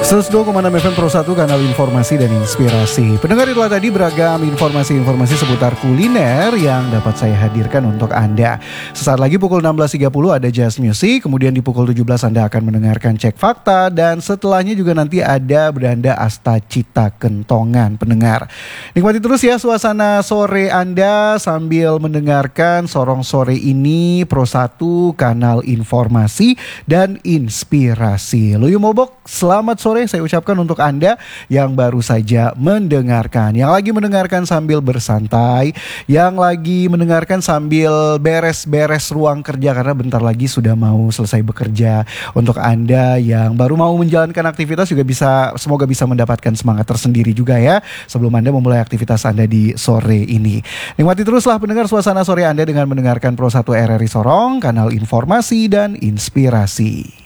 102,6 FM Pro 1, kanal informasi dan inspirasi. Pendengar, itulah tadi beragam informasi-informasi seputar kuliner yang dapat saya hadirkan untuk Anda. Sesaat lagi pukul 16.30 ada Jazz Music, kemudian di pukul 17 Anda akan mendengarkan Cek Fakta, dan setelahnya juga nanti ada Beranda Asta Cita Kentongan. Pendengar, nikmati terus ya suasana sore Anda sambil mendengarkan Sorong Sore ini Pro 1, kanal informasi dan inspirasi. Loyo Mobok, selamat sore saya ucapkan untuk Anda yang baru saja mendengarkan, yang lagi mendengarkan sambil bersantai, yang lagi mendengarkan sambil beres-beres ruang kerja karena bentar lagi sudah mau selesai bekerja. Untuk Anda yang baru mau menjalankan aktivitas juga semoga bisa mendapatkan semangat tersendiri juga ya sebelum Anda memulai aktivitas Anda di sore ini. Nikmati teruslah pendengar suasana sore Anda dengan mendengarkan Pro 1 RRI Sorong, kanal informasi dan inspirasi.